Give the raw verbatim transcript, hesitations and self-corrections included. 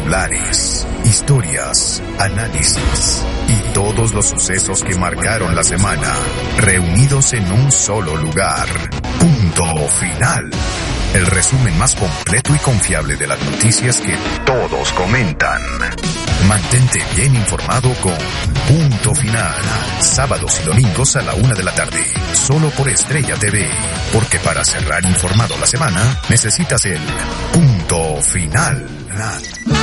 titulares, historias, análisis y todos los sucesos que marcaron la semana, reunidos en un solo lugar. Punto Final. El resumen más completo y confiable de las noticias que todos comentan. Mantente bien informado con Punto Final. Sábados y domingos a la una de la tarde. Solo por Estrella T V. Porque para cerrar informado la semana, necesitas el Punto Final.